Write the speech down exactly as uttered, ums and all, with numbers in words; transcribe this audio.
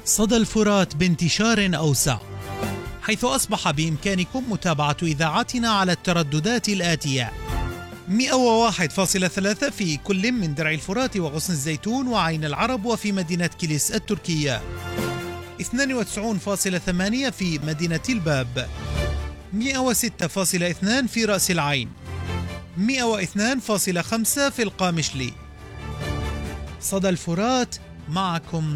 صدى الفرات بانتشار أوسع، حيث أصبح بإمكانكم متابعة إذاعتنا على الترددات الآتية: مئة وواحد فاصلة ثلاثة في كل من درع الفرات وغصن الزيتون وعين العرب وفي مدينة كيليس التركية، اثنين وتسعين فاصلة ثمانية في مدينة الباب، مئة وستة فاصلة اثنين في رأس العين، مئة واثنين فاصلة خمسة في القامشلي. صدى الفرات، معكم